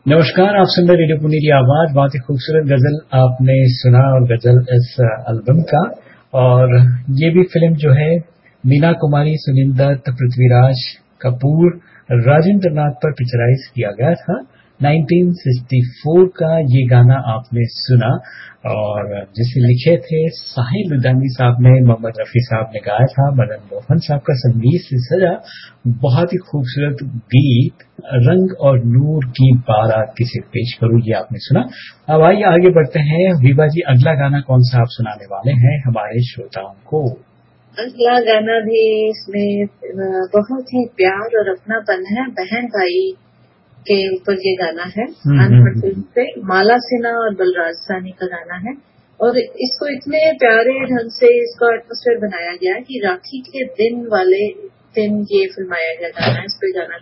नमस्कार, आप सुन रहे रेडियो पुनीरी आवाज। बहुत ही खूबसूरत गजल आपने सुना और गजल इस एल्बम का। और ये भी फिल्म जो है मीना कुमारी, सुनील दत्त, पृथ्वीराज कपूर, राजेंद्र नाथ पर पिक्चराइज किया गया था। 1964 का ये गाना आपने सुना और जिसे लिखे थे साहिल लुधियानवी साहब ने, मोहम्मद रफी साहब ने गाया था, मदन मोहन साहब का संगीत से सजा बहुत ही खूबसूरत गीत रंग और नूर की बारात किसे पेश करूं, ये आपने सुना। अब आइए आगे बढ़ते हैं। विभा जी, अगला गाना कौन सा आप सुनाने वाले हैं हमारे श्रोताओं को? अगला गाना भी इसमें बहुत ही प्यार और अपनापन है, बहन भाई के ऊपर ये गाना है। अनहद फिल्म से माला सिन्हा और बलराज साहनी का गाना है और इसको इतने प्यारे ढंग से इसका एटमॉस्फेयर बनाया गया है कि राखी के दिन वाले दिन ये फिल्माया गया गाना है। इस पे गाना